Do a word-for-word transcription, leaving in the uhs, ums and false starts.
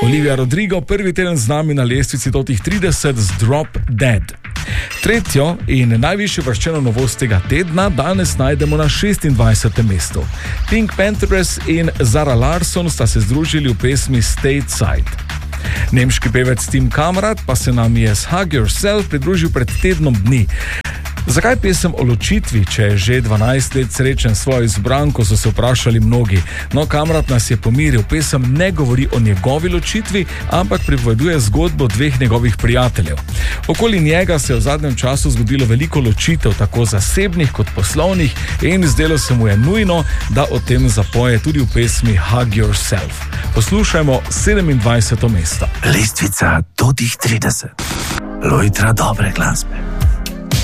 Olivia Rodrigo prvi teden z nami na lestvici do tih trideset z Drop Dead. Tretjo in najvišje vrščeno novost tega tedna danes najdemo na šestindvajsetem mestu. Pink Panthers in Zara Larsson sta se združili v pesmi Stateside. Nemški pevec Tim Kamrat pa se nam je s Hug Yourself pridružil pred tednom dni. Zakaj pesem o ločitvi, če je že dvanajst let srečen s svojo izbranko, so se vprašali mnogi. No, Kamrat nas je pomiril, pesem ne govori o njegovi ločitvi, ampak pripoveduje zgodbo dveh njegovih prijateljev. Okoli njega se je v zadnjem času zgodilo veliko ločitev, tako zasebnih kot poslovnih, in zdelo se mu je nujno, da o tem zapoje tudi v pesmi Hug Yourself. Poslušajmo sedemindvajseto mesto. Lestvica do tih trideset. Lojtra dobre glasbe.